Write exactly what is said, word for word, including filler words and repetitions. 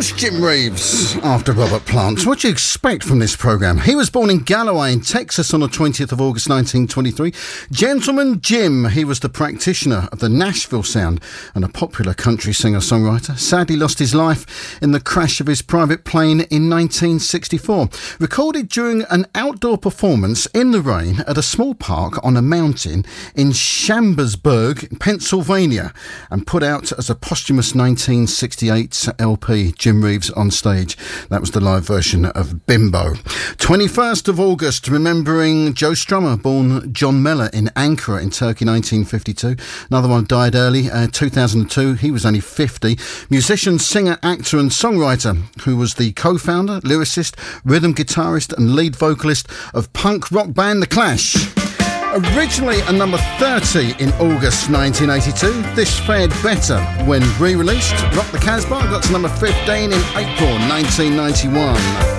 was Jim Reeves after Robert Plant. What do you expect from this programme? He was born in Galloway in Texas on the twentieth of August nineteen twenty-three. Gentleman Jim, he was the practitioner of the Nashville sound and a popular country singer-songwriter. Sadly lost his life in the crash of his private plane in nineteen sixty-four. Recorded during an outdoor performance in the rain at a small park on a mountain in Chambersburg, Pennsylvania, and put out as a posthumous nineteen sixty-eight L P, Jim Reeves on Stage. That was the live version of Bimbo. twenty-first of August, remembering Joe Strummer, born John Mellor in Ankara in Turkey, nineteen fifty-two. Another one died early, uh, two thousand two. He was only fifty. Musician, singer, actor and songwriter who was the co-founder, lyricist, rhythm guitarist and lead vocalist of punk rock band The Clash. Originally a number thirty in August nineteen eighty-two, this fared better when re-released. Rock the Casbah got to number fifteen in April nineteen ninety-one.